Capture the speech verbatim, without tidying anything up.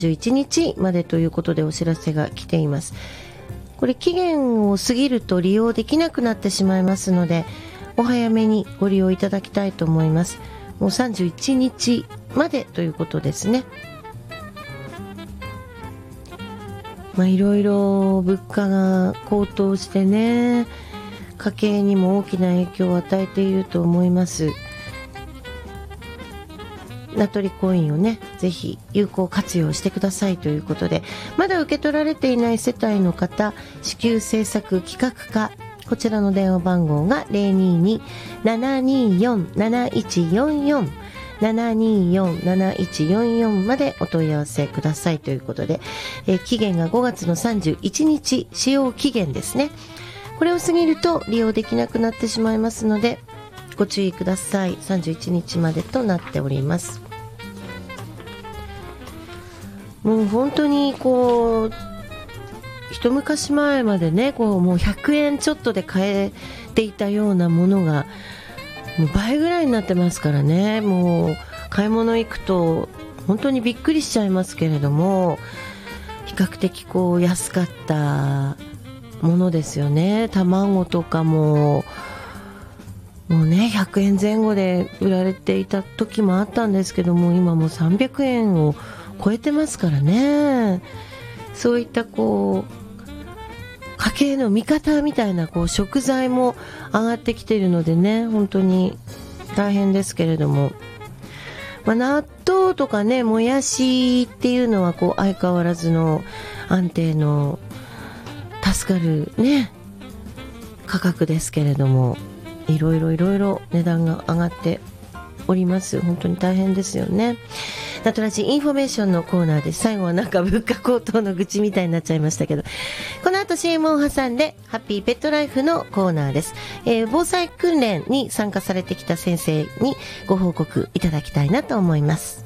じゅういちにちまでということでお知らせが来ています。これ期限を過ぎると利用できなくなってしまいますので、お早めにご利用いただきたいと思います。もうさんじゅういちにちまでということですね。まあいろいろ物価が高騰してね、家計にも大きな影響を与えていると思います。名取コインをね、ぜひ有効活用してくださいということで、まだ受け取られていない世帯の方、支給政策企画課、こちらの電話番号が ゼロにーにー ななにーよん なないちよんよん ななにーよん なないちよんよん までお問い合わせくださいということで、えー、期限がごがつのさんじゅういちにち使用期限ですね。これを過ぎると利用できなくなってしまいますのでご注意ください。さんじゅういちにちまでとなっております。もう本当にこう一昔前までね、こうもうひゃくえんちょっとで買えていたようなものがもう倍ぐらいになってますからね。もう買い物行くと本当にびっくりしちゃいますけれども、比較的こう安かったものですよね。卵とかももうねひゃくえんぜん後で売られていた時もあったんですけども、今もうさんびゃくえんを超えてますからね。そういったこう家計の味方みたいなこう食材も上がってきているのでね、本当に大変ですけれども、まあ、納豆とかね、もやしっていうのはこう相変わらずの安定の助かるね価格ですけれども、いろいろいろいろ値段が上がっております。本当に大変ですよね。ナトラジインフォメーションのコーナーで、最後はなんか物価高騰の愚痴みたいになっちゃいましたけど、この後 シーエム を挟んでハッピーペットライフのコーナーです。えー、防災訓練に参加されてきた先生にご報告いただきたいなと思います。